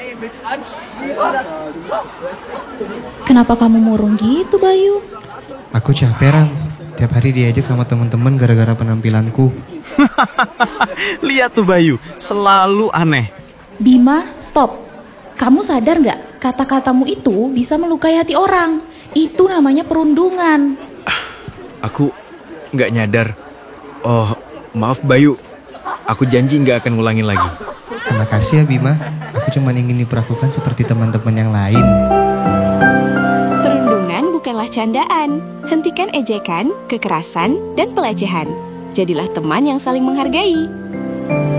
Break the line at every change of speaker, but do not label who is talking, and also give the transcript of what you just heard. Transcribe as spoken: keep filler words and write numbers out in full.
Kenapa kamu murung gitu, Bayu?
Aku capek, Rang. Tiap hari diajak sama teman-teman gara-gara penampilanku.
Lihat tuh Bayu, selalu aneh.
Bima, stop. Kamu sadar nggak? Kata-katamu itu bisa melukai hati orang. Itu namanya perundungan.
Aku nggak nyadar. Oh, maaf Bayu. Aku janji nggak akan ngulangin lagi.
Terima kasih ya Bima. Aku cuma ingin diperlakukan seperti teman-teman yang lain.
Perundungan bukanlah candaan. Hentikan ejekan, kekerasan, dan pelecehan. Jadilah teman yang saling menghargai.